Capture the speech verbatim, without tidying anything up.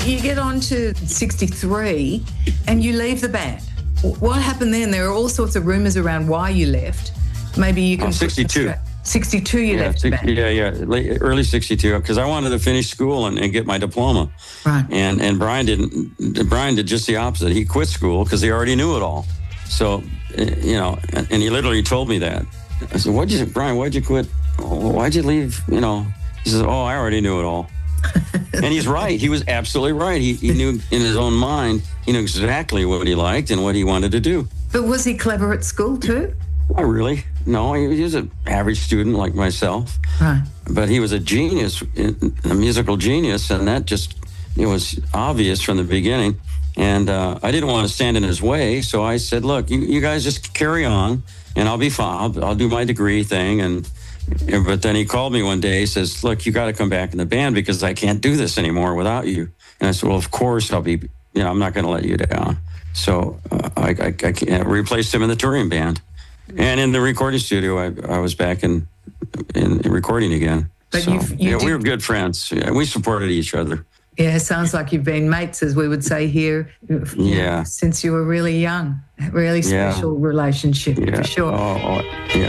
you get on to sixty-three and you leave the band. What happened then? There are all sorts of rumours around why you left. Maybe you can... Oh, sixty-two. sixty-two you yeah, left the band. Yeah, yeah, late, early sixty-two, because I wanted to finish school and, and get my diploma. Right. And and Brian didn't. Brian did just the opposite. He quit school because he already knew it all. So, you know, and, and he literally told me that. I said, "Why'd you, Brian? Why'd you quit? Why'd you leave?" You know, he says, "Oh, I already knew it all." And he's right. He was absolutely right. He, he knew in his own mind, he knew exactly what he liked and what he wanted to do. But was he clever at school too? Not really. No, he was an average student like myself. Right. But he was a genius, a musical genius, and that just, it was obvious from the beginning. And uh, I didn't want to stand in his way, so I said, look, you, you guys just carry on, and I'll be fine. I'll, I'll do my degree thing. And But then he called me one day, he says, look, you got to come back in the band because I can't do this anymore without you. And I said, well, of course I'll be, you know, I'm not going to let you down. So uh, I, I, I replaced him in the touring band. And in the recording studio, I, I was back in, in, in recording again. But so, you've, you yeah, did... we were good friends. Yeah, we supported each other. Yeah, it sounds like you've been mates, as we would say here, yeah. since you were really young. A really special yeah. relationship, yeah. for sure. Oh, oh, yeah.